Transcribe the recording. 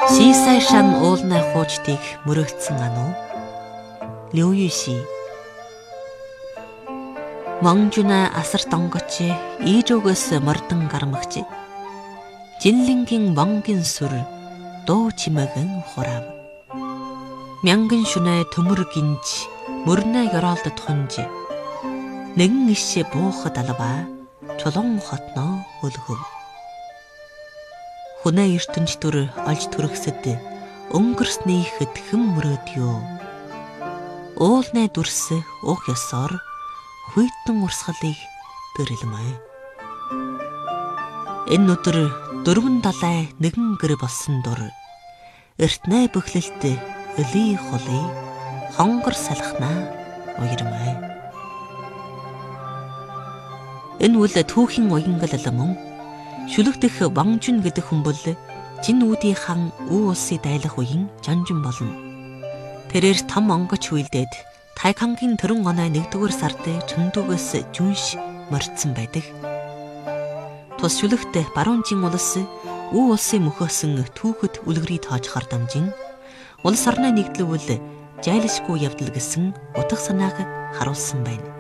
Сисай шан уулнай хуучдыг мөрөгдсөн ануу. Liu Yuxi. Монжуна асар донгоч ийжөөс мордон гармагч. Жинлингийн монгийн сүр дуу чимээгэн хурав. Мянган шүнэ төмөр гинж мөрнэ ёроолдод хунж. Нэгэн ишээ буухад алва чулуун хотноо өлгөв. Хүнэ ертөнч төр олж төрөхсөд өнгөрсний хэдхэн мөрөөд юу. Уулнай дүрс уг ёсоор хүйтэн урсгалыг төрөлмөө. Энэ өдөр 4 далай нэгэн гэр болсон дур эртнэ бөхлөлт өлий холый хонгор салхнаа уярмаа. Энэ үл түүхийн уянгал мөн шүлэгдэх Вангжун гэдэг хүн бол Жин үүдийн хан Үү улсыг дайлах үеийн жанжин болно. Тэрээр том онгоч үйлдээд Тайкангийн төрөн оноо 1-р сард Чөндүгөөс жүнш мордсон байдаг. Тус шүлэгт баруун Жин улс Үү улсын мөхөөсөн түүхэд үлгэрийг тоожхоор дамжин улс орны нэгдлүүл жайлшгүй явдал гэсэн утга санааг харуулсан байна.